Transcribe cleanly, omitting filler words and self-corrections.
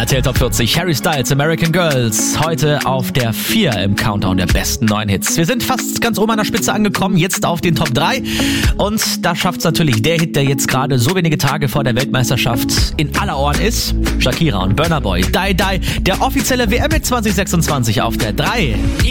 RTL Top 40, Harry Styles, American Girls. Heute auf der 4 im Countdown der besten neuen Hits. Wir sind fast ganz oben an der Spitze angekommen, jetzt auf den Top 3. Und da schafft es natürlich der Hit, der jetzt gerade so wenige Tage vor der Weltmeisterschaft in aller Ohren ist. Shakira und Burna Boy, Die Die, der offizielle WM-Hit 2026 auf der 3.